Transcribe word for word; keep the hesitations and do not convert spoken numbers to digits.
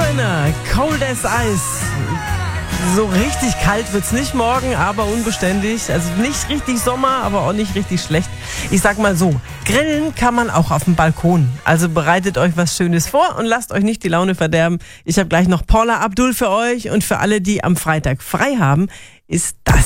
Foreigner, Cold as Ice. So richtig kalt wird's nicht morgen, aber unbeständig. Also nicht richtig Sommer, aber auch nicht richtig schlecht. Ich sag mal so, grillen kann man auch auf dem Balkon. Also bereitet euch was Schönes vor und lasst euch nicht die Laune verderben. Ich habe gleich noch Paula Abdul für euch und für alle, die am Freitag frei haben, ist das